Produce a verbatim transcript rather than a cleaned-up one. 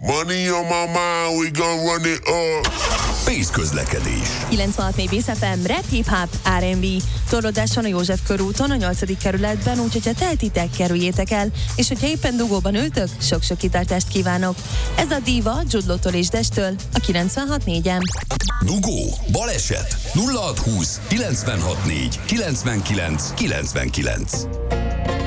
Money on my mind, we gon' run it up. Pész közlekedés. kilencvenhat négy Bész ef em, rap, hip-hop, er and bé. Torlódás van a József körúton, a nyolcadik kerületben, úgyhogy ha tehetitek, kerüljétek el. És hogyha éppen dugóban ültök, sok-sok kitartást kívánok. Ez a Diva, Jude Law-tól és Destől, a kilencvenhat négyen. Dugó, baleset, nulla hat húsz, kilencvenhat négy, kilencvenkilenc, kilencvenkilenc.